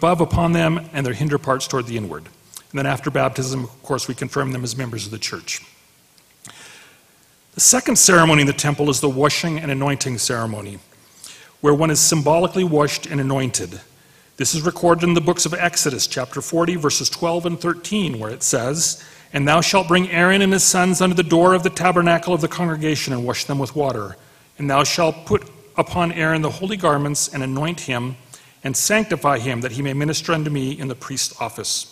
above upon them and their hinder parts toward the inward. And then after baptism, of course, we confirm them as members of the church. The second ceremony in the temple is the washing and anointing ceremony, where one is symbolically washed and anointed. This is recorded in the books of Exodus, chapter 40, verses 12 and 13, where it says, "And thou shalt bring Aaron and his sons unto the door of the tabernacle of the congregation and wash them with water. And thou shalt put upon Aaron the holy garments and anoint him and sanctify him, that he may minister unto me in the priest's office."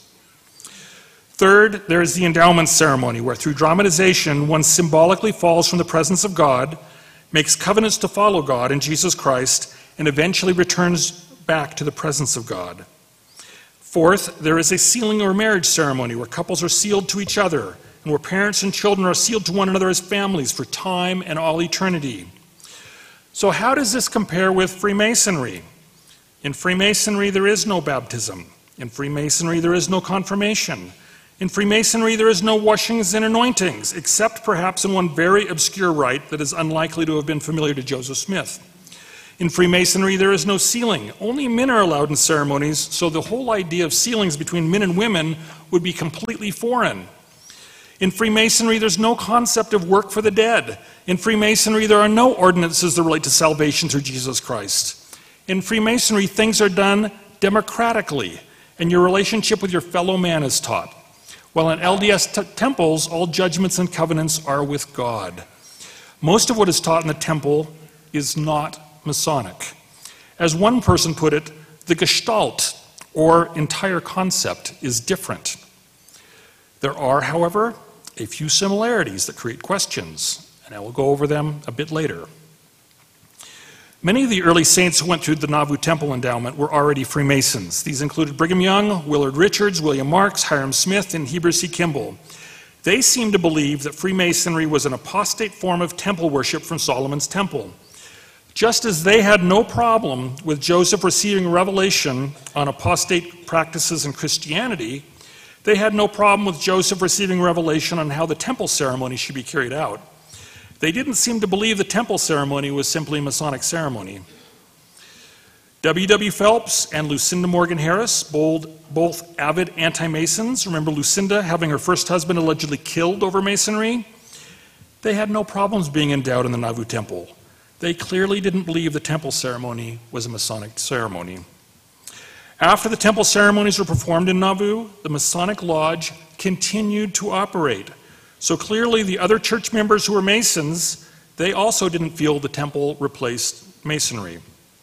Third, there is the endowment ceremony, where through dramatization, one symbolically falls from the presence of God, makes covenants to follow God in Jesus Christ, and eventually returns back to the presence of God. Fourth, there is a sealing or marriage ceremony, where couples are sealed to each other, and where parents and children are sealed to one another as families for time and all eternity. So how does this compare with Freemasonry? In Freemasonry, there is no baptism. In Freemasonry, there is no confirmation. In Freemasonry, there is no washings and anointings, except perhaps in one very obscure rite that is unlikely to have been familiar to Joseph Smith. In Freemasonry, there is no sealing. Only men are allowed in ceremonies, so the whole idea of sealings between men and women would be completely foreign. In Freemasonry, there's no concept of work for the dead. In Freemasonry, there are no ordinances that relate to salvation through Jesus Christ. In Freemasonry, things are done democratically, and your relationship with your fellow man is taught. While in LDS temples, all judgments and covenants are with God. Most of what is taught in the temple is not Masonic. As one person put it, the gestalt, or entire concept, is different. There are, however, a few similarities that create questions, and I will go over them a bit later. Many of the early saints who went through the Nauvoo Temple endowment were already Freemasons. These included Brigham Young, Willard Richards, William Marks, Hiram Smith, and Heber C. Kimball. They seemed to believe that Freemasonry was an apostate form of temple worship from Solomon's temple. Just as they had no problem with Joseph receiving revelation on apostate practices in Christianity, they had no problem with Joseph receiving revelation on how the temple ceremony should be carried out. They didn't seem to believe the temple ceremony was simply a Masonic ceremony. W.W. Phelps and Lucinda Morgan Harris, both avid anti-Masons, remember Lucinda having her first husband allegedly killed over Masonry? They had no problems being endowed in the Nauvoo Temple. They clearly didn't believe the temple ceremony was a Masonic ceremony. After the temple ceremonies were performed in Nauvoo, the Masonic Lodge continued to operate. So clearly the other church members who were Masons, they also didn't feel the temple replaced Masonry.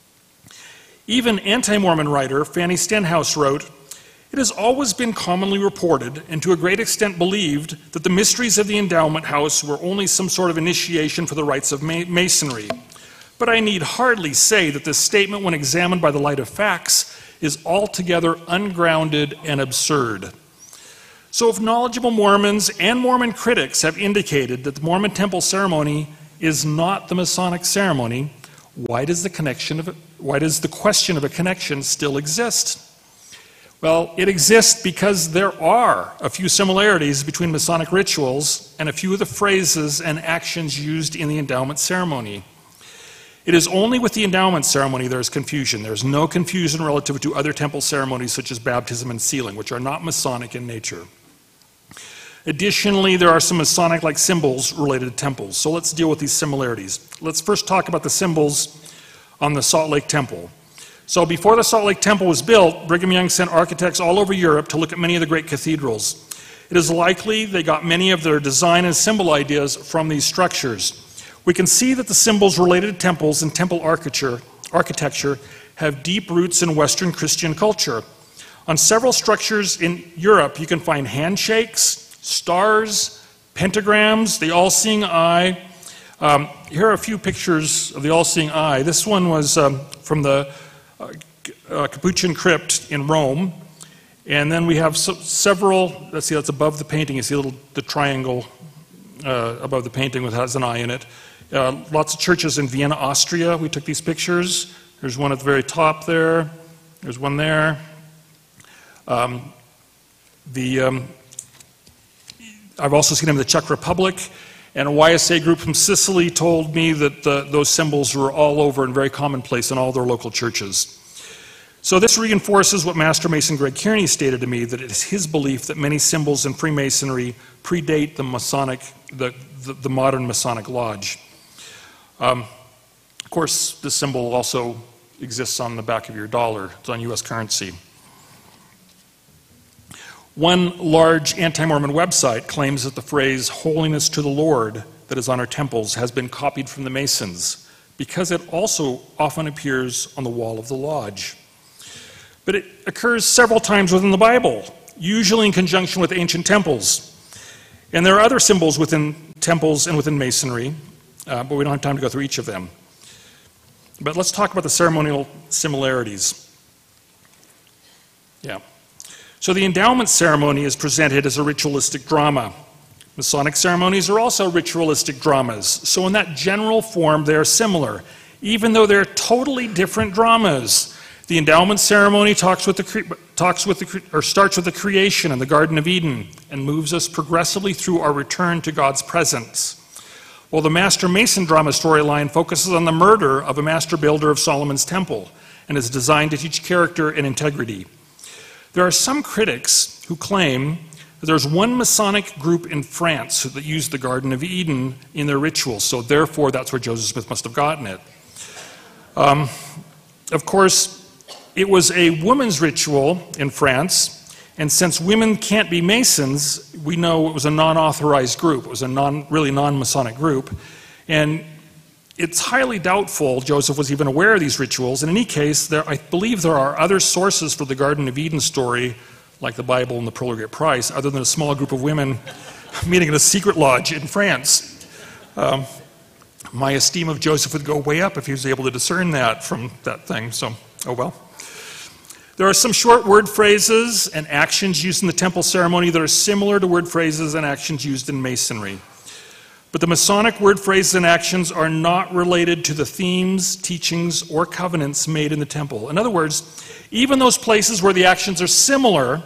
Even anti-Mormon writer Fanny Stenhouse wrote, "It has always been commonly reported, and to a great extent believed, that the mysteries of the endowment house were only some sort of initiation for the rites of Masonry. But I need hardly say that this statement, when examined by the light of facts, is altogether ungrounded and absurd." So if knowledgeable Mormons and Mormon critics have indicated that the Mormon temple ceremony is not the Masonic ceremony, why does the question of a connection still exist? Well, it exists because there are a few similarities between Masonic rituals and a few of the phrases and actions used in the endowment ceremony. It is only with the endowment ceremony there is confusion. There is no confusion relative to other temple ceremonies such as baptism and sealing, which are not Masonic in nature. Additionally, there are some Masonic-like symbols related to temples. So let's deal with these similarities. Let's first talk about the symbols on the Salt Lake Temple. So before the Salt Lake Temple was built, Brigham Young sent architects all over Europe to look at many of the great cathedrals. It is likely they got many of their design and symbol ideas from these structures. We can see that the symbols related to temples and temple architecture have deep roots in Western Christian culture. On several structures in Europe, you can find handshakes, stars, pentagrams, the all-seeing eye. Here are a few pictures of the all-seeing eye. This one was from the Capuchin crypt in Rome. And then we have several, let's see, that's above the painting. You see the triangle above the painting that has an eye in it. Lots of churches in Vienna, Austria, we took these pictures. There's one at the very top there. There's one there. I've also seen them in the Czech Republic, and a YSA group from Sicily told me that those symbols were all over and very commonplace in all their local churches. So this reinforces what Master Mason Greg Kearney stated to me, that it is his belief that many symbols in Freemasonry predate the modern Masonic Lodge. Of course, this symbol also exists on the back of your dollar. It's on U.S. currency. One large anti-Mormon website claims that the phrase "holiness to the Lord" that is on our temples has been copied from the Masons, because it also often appears on the wall of the lodge. But it occurs several times within the Bible, usually in conjunction with ancient temples. And there are other symbols within temples and within Masonry, but we don't have time to go through each of them. But let's talk about the ceremonial similarities. So the endowment ceremony is presented as a ritualistic drama. Masonic ceremonies are also ritualistic dramas. So in that general form, they are similar, even though they're totally different dramas. The endowment ceremony starts with the creation in the Garden of Eden and moves us progressively through our return to God's presence. While the Master Mason drama storyline focuses on the murder of a master builder of Solomon's temple and is designed to teach character and integrity. There are some critics who claim that there's one Masonic group in France that used the Garden of Eden in their rituals, so therefore that's where Joseph Smith must have gotten it. Of course, it was a woman's ritual in France, and since women can't be Masons, we know it was a non-authorized group. It was a really non-Masonic group, and it's highly doubtful Joseph was even aware of these rituals. In any case, I believe there are other sources for the Garden of Eden story, like the Bible and the Pearl of Great Price, other than a small group of women meeting in a secret lodge in France. My esteem of Joseph would go way up if he was able to discern that from that thing, so oh well. There are some short word phrases and actions used in the temple ceremony that are similar to word phrases and actions used in Masonry. But the Masonic word phrases and actions are not related to the themes, teachings, or covenants made in the temple. In other words, even those places where the actions are similar,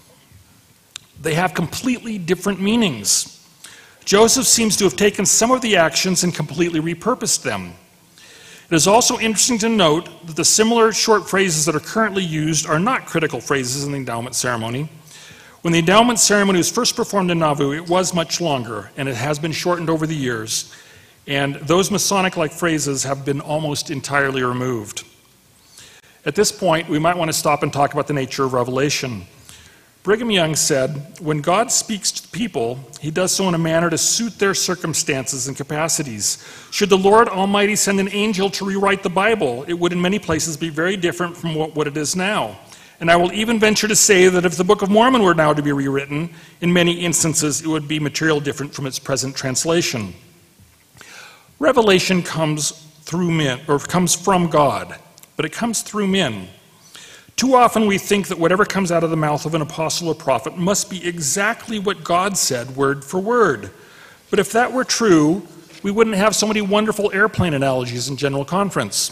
they have completely different meanings. Joseph seems to have taken some of the actions and completely repurposed them. It is also interesting to note that the similar short phrases that are currently used are not critical phrases in the endowment ceremony. When the endowment ceremony was first performed in Nauvoo, it was much longer, and it has been shortened over the years, and those Masonic-like phrases have been almost entirely removed. At this point, we might want to stop and talk about the nature of revelation. Brigham Young said, "When God speaks to the people, he does so in a manner to suit their circumstances and capacities. Should the Lord Almighty send an angel to rewrite the Bible, it would in many places be very different from what it is now. And I will even venture to say that if the Book of Mormon were now to be rewritten, in many instances it would be material different from its present translation." Revelation comes through men, or comes from God, but it comes through men. Too often we think that whatever comes out of the mouth of an apostle or prophet must be exactly what God said, word for word. But if that were true, we wouldn't have so many wonderful airplane analogies in General Conference.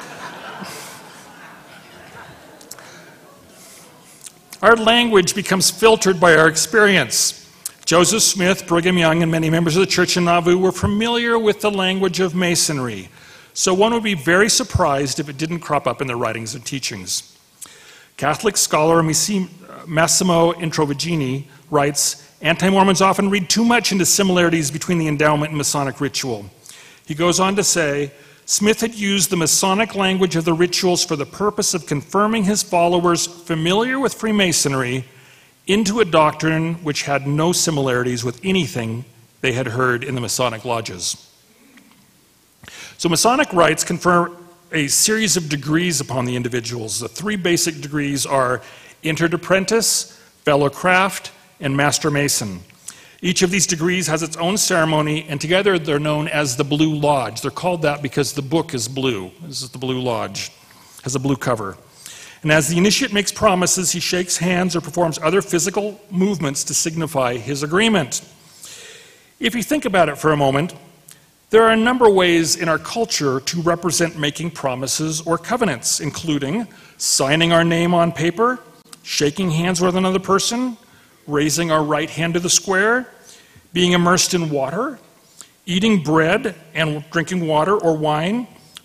Our language becomes filtered by our experience. Joseph Smith, Brigham Young, and many members of the church in Nauvoo were familiar with the language of Masonry, so one would be very surprised if it didn't crop up in their writings and teachings. Catholic scholar Massimo Introvigini writes, "Anti-Mormons often read too much into similarities between the endowment and Masonic ritual." He goes on to say, Smith had used the Masonic language of the rituals for the purpose of confirming his followers familiar with Freemasonry into a doctrine which had no similarities with anything they had heard in the Masonic lodges. So Masonic rites confer a series of degrees upon the individuals. The three basic degrees are entered apprentice, fellow craft, and master mason. Each of these degrees has its own ceremony, and together they're known as the Blue Lodge. They're called that because the book is blue. This is the Blue Lodge. It has a blue cover. And as the initiate makes promises, he shakes hands or performs other physical movements to signify his agreement. If you think about it for a moment, there are a number of ways in our culture to represent making promises or covenants, including signing our name on paper, shaking hands with another person, raising our right hand to the square, being immersed in water, eating bread and drinking water or wine,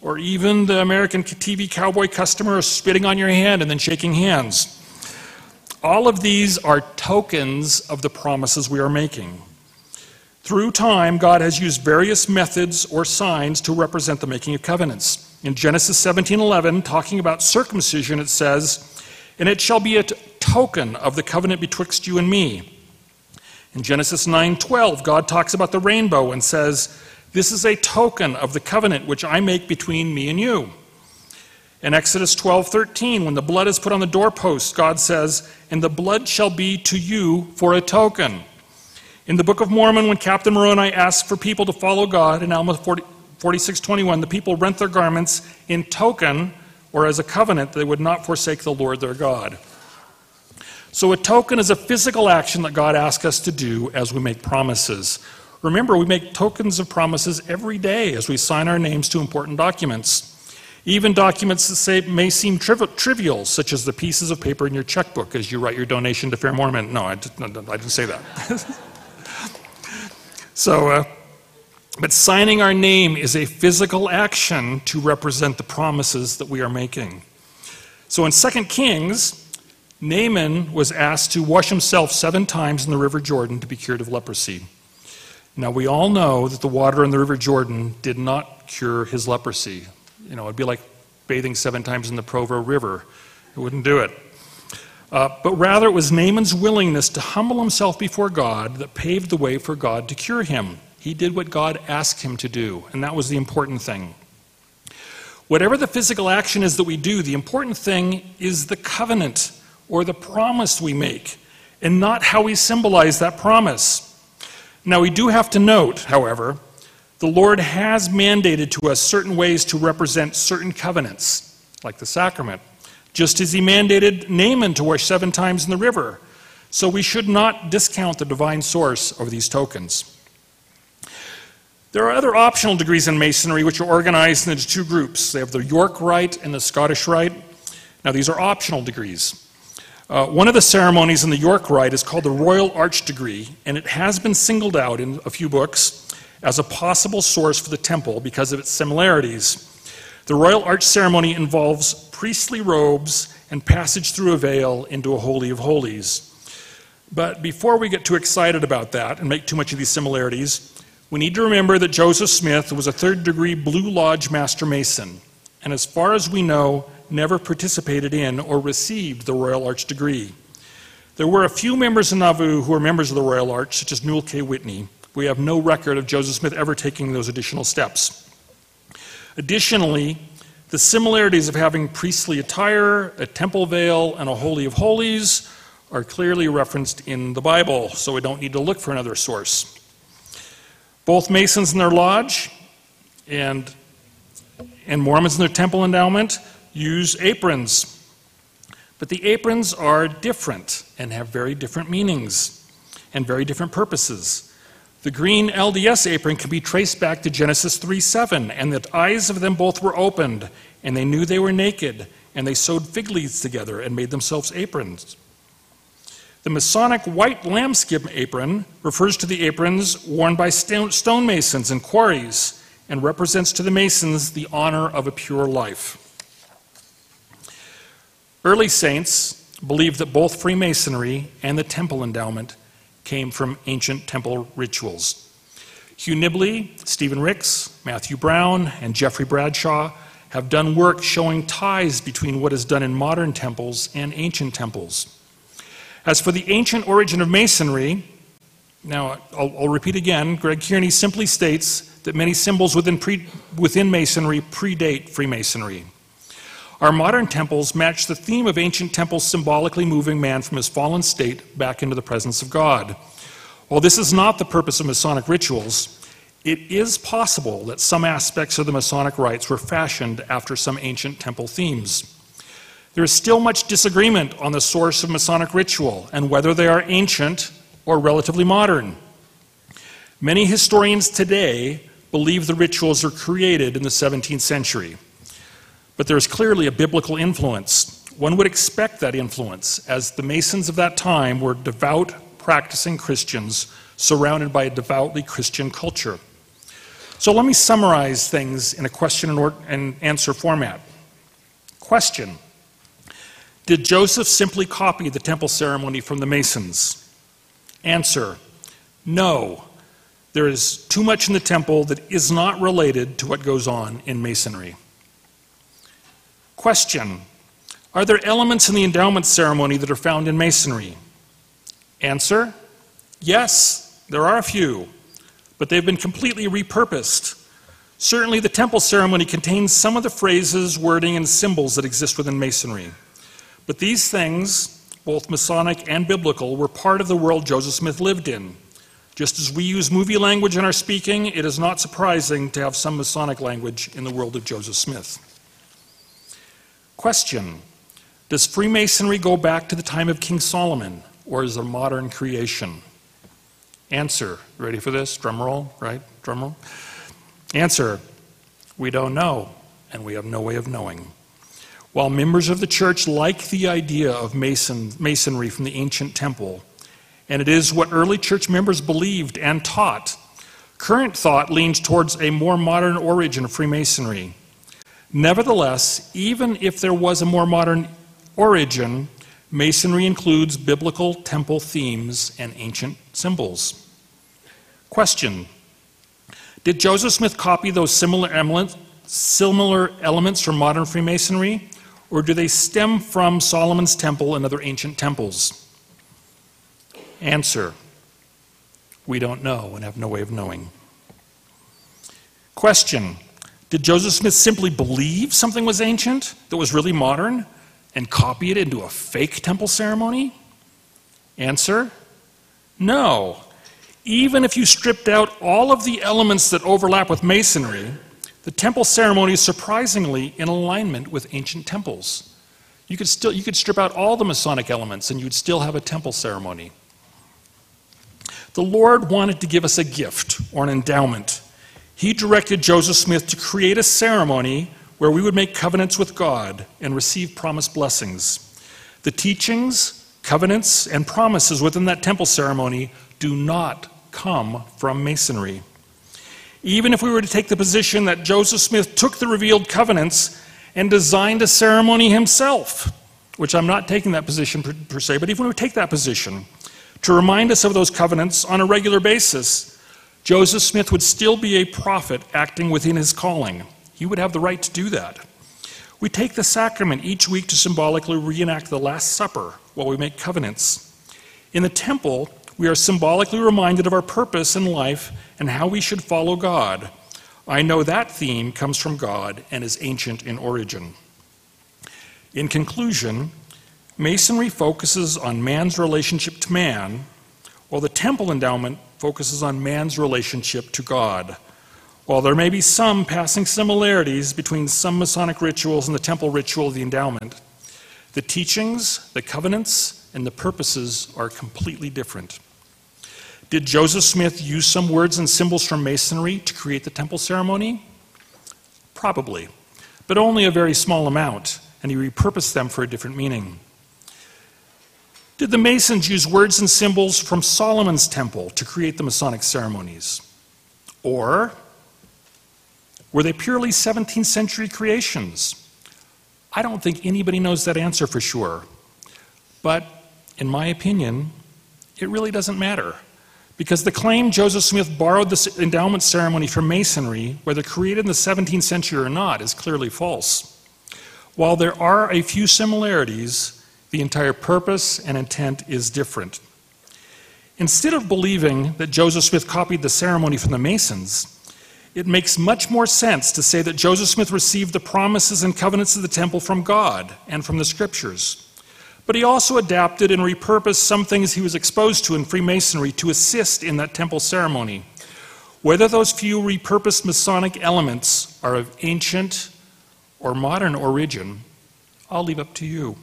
or even the American TV cowboy customer spitting on your hand and then shaking hands. All of these are tokens of the promises we are making. Through time, God has used various methods or signs to represent the making of covenants. In Genesis 17:11, talking about circumcision, it says, "And it shall be a token of the covenant betwixt you and me." In Genesis 9:12, God talks about the rainbow and says, "This is a token of the covenant which I make between me and you." In Exodus 12:13, when the blood is put on the doorpost, God says, "And the blood shall be to you for a token." In the Book of Mormon, when Captain Moroni asks for people to follow God, in Alma 46:21, the people rent their garments in token, or as a covenant, they would not forsake the Lord their God. So a token is a physical action that God asks us to do as we make promises. Remember, we make tokens of promises every day as we sign our names to important documents. Even documents that may seem trivial, such as the pieces of paper in your checkbook as you write your donation to Fair Mormon. No, I didn't say that. But signing our name is a physical action to represent the promises that we are making. So in 2 Kings, Naaman was asked to wash himself 7 times in the River Jordan to be cured of leprosy. Now we all know that the water in the River Jordan did not cure his leprosy. It'd be like bathing 7 times in the Provo River. It wouldn't do it. But rather it was Naaman's willingness to humble himself before God that paved the way for God to cure him. He did what God asked him to do, and that was the important thing. Whatever the physical action is that we do, the important thing is the covenant or the promise we make, and not how we symbolize that promise. Now we do have to note, however, the Lord has mandated to us certain ways to represent certain covenants, like the sacrament, just as he mandated Naaman to wash 7 times in the river. So we should not discount the divine source of these tokens. There are other optional degrees in Masonry which are organized into 2 groups. They have the York Rite and the Scottish Rite. Now these are optional degrees. One of the ceremonies in the York Rite is called the Royal Arch Degree, and it has been singled out in a few books as a possible source for the temple because of its similarities. The Royal Arch ceremony involves priestly robes and passage through a veil into a Holy of Holies. But before we get too excited about that and make too much of these similarities, we need to remember that Joseph Smith was a 3rd degree Blue Lodge Master Mason, and as far as we know, never participated in or received the Royal Arch degree. There were a few members in Nauvoo who were members of the Royal Arch, such as Newell K. Whitney. We have no record of Joseph Smith ever taking those additional steps. Additionally, the similarities of having priestly attire, a temple veil, and a Holy of Holies are clearly referenced in the Bible, so we don't need to look for another source. Both Masons in their lodge and Mormons in their temple endowment use aprons. But the aprons are different and have very different meanings and very different purposes. The green LDS apron can be traced back to Genesis 3:7, and the eyes of them both were opened, and they knew they were naked, and they sewed fig leaves together and made themselves aprons. The Masonic white lambskin apron refers to the aprons worn by stonemasons and quarries and represents to the Masons the honor of a pure life. Early saints believed that both Freemasonry and the temple endowment came from ancient temple rituals. Hugh Nibley, Stephen Ricks, Matthew Brown, and Jeffrey Bradshaw have done work showing ties between what is done in modern temples and ancient temples. As for the ancient origin of Masonry, now I'll repeat again, Greg Kearney simply states that many symbols within Masonry predate Freemasonry. Our modern temples match the theme of ancient temples symbolically moving man from his fallen state back into the presence of God. While this is not the purpose of Masonic rituals, it is possible that some aspects of the Masonic rites were fashioned after some ancient temple themes. There is still much disagreement on the source of Masonic ritual and whether they are ancient or relatively modern. Many historians today believe the rituals are created in the 17th century. But there is clearly a biblical influence. One would expect that influence, as the Masons of that time were devout, practicing Christians surrounded by a devoutly Christian culture. So let me summarize things in a question and answer format. Question: did Joseph simply copy the temple ceremony from the Masons? Answer: no. There is too much in the temple that is not related to what goes on in Masonry. Question: are there elements in the endowment ceremony that are found in Masonry? Answer: yes, there are a few, but they've been completely repurposed. Certainly the temple ceremony contains some of the phrases, wording, and symbols that exist within Masonry. But these things, both Masonic and biblical, were part of the world Joseph Smith lived in. Just as we use movie language in our speaking, it is not surprising to have some Masonic language in the world of Joseph Smith. Question: does Freemasonry go back to the time of King Solomon, or is it a modern creation? Answer: ready for this? Drum roll, right? Drum roll. Answer: we don't know, and we have no way of knowing. While members of the church like the idea of masonry from the ancient temple, and it is what early church members believed and taught, current thought leans towards a more modern origin of Freemasonry. Nevertheless, even if there was a more modern origin, Masonry includes biblical temple themes and ancient symbols. Question: did Joseph Smith copy those similar elements from modern Freemasonry, or do they stem from Solomon's temple and other ancient temples? Answer: we don't know and have no way of knowing. Question: did Joseph Smith simply believe something was ancient that was really modern and copy it into a fake temple ceremony? Answer: no. Even if you stripped out all of the elements that overlap with Masonry, the temple ceremony is surprisingly in alignment with ancient temples. You could strip out all the Masonic elements and you'd still have a temple ceremony. The Lord wanted to give us a gift or an endowment. He directed Joseph Smith to create a ceremony where we would make covenants with God and receive promised blessings. The teachings, covenants, and promises within that temple ceremony do not come from Masonry. Even if we were to take the position that Joseph Smith took the revealed covenants and designed a ceremony himself, which I'm not taking that position per se, but even if we take that position to remind us of those covenants on a regular basis, Joseph Smith would still be a prophet acting within his calling. He would have the right to do that. We take the sacrament each week to symbolically reenact the Last Supper while we make covenants. In the temple, we are symbolically reminded of our purpose in life and how we should follow God. I know that theme comes from God and is ancient in origin. In conclusion, Masonry focuses on man's relationship to man, while the temple endowment focuses on man's relationship to God. While there may be some passing similarities between some Masonic rituals and the temple ritual of the endowment, the teachings, the covenants, and the purposes are completely different. Did Joseph Smith use some words and symbols from Masonry to create the temple ceremony? Probably, but only a very small amount, and he repurposed them for a different meaning. Did the Masons use words and symbols from Solomon's temple to create the Masonic ceremonies? Or were they purely 17th century creations? I don't think anybody knows that answer for sure. But in my opinion, it really doesn't matter. Because the claim Joseph Smith borrowed the endowment ceremony from Masonry, whether created in the 17th century or not, is clearly false. While there are a few similarities, the entire purpose and intent is different. Instead of believing that Joseph Smith copied the ceremony from the Masons, it makes much more sense to say that Joseph Smith received the promises and covenants of the temple from God and from the scriptures. But he also adapted and repurposed some things he was exposed to in Freemasonry to assist in that temple ceremony. Whether those few repurposed Masonic elements are of ancient or modern origin, I'll leave up to you.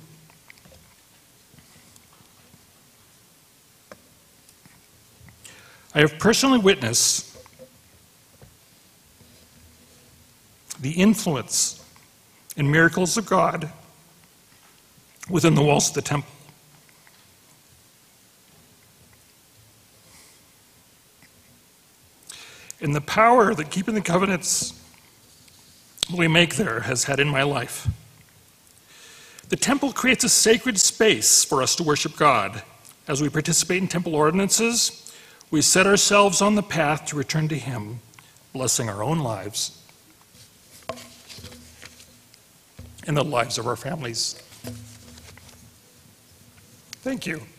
I have personally witnessed the influence and miracles of God within the walls of the temple. in the power that keeping the covenants we make there has had in my life. The temple creates a sacred space for us to worship God. As we participate in temple ordinances, we set ourselves on the path to return to Him, blessing our own lives and the lives of our families. Thank you.